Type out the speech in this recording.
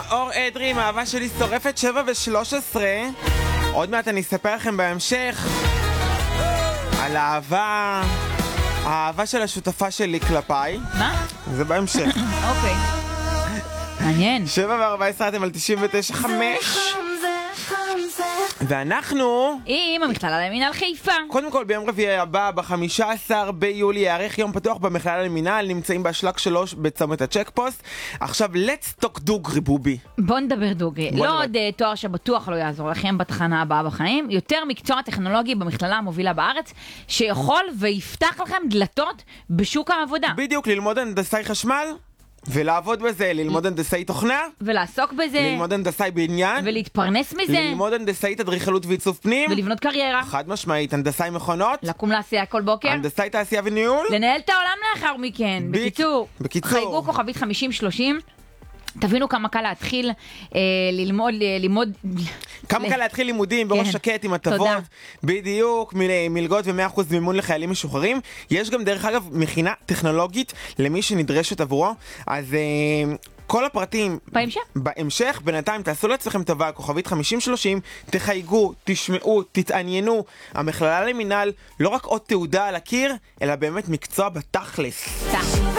אור אדרי, מאהבה שלי שורפת 7:13. עוד מעט אני אספר לכם בהמשך על האהבה של השותפה שלי כלפיי. מה? זה בהמשך. אוקיי. מעניין. 7:14 אתם על 99.5. ואנחנו עם המכללה למינהל חיפה. קודם כל ביום רביעי הבא ב-15 ביולי יערך יום פתוח במכללה למינהל. נמצאים באשלג 3 בצומת הצ'ק פוסט. עכשיו let's talk דוגרי בובי. בוא נדבר דוגרי. לא עוד תואר שבטוח לא יעזור לכם בתחנה הבאה בחיים, יותר מקצוע טכנולוגי במכללה המובילה בארץ שיכול ויפתח לכם דלתות בשוק העבודה. בדיוק, ללמוד הנדסאי חשמל ולעבוד בזה, ללמוד הנדסאי תוכנה ולעסוק בזה, ללמוד הנדסאי בניין ולהתפרנס מזה, ללמוד הנדסאי אדריכלות ועיצוב פנים ולבנות קריירה, חד משמעית, הנדסאי מכונות, לקום לעשייה כל בוקר, הנדסאי תעשייה וניהול, לנהל את העולם לאחר מכן. בקיצור, חייגו כוכבית 5030. תבינו כמה קל להתחיל ללמוד כמה קל להתחיל לימודים בראש שקט עם הטבות, בדיוק, מלגות ו100% מימון לחיילים משוחררים. יש גם דרך אגב מכינה טכנולוגית למי שנדרשת עבורו, אז כל הפרטים בהמשך. בינתיים תעשו לעצמכם טובה, כוכבית 5030, תחייגו, תשמעו, תתעניינו. המכללה למינהל לא רק עוד תעודה על הקיר, אלא באמת מקצוע בתכלס.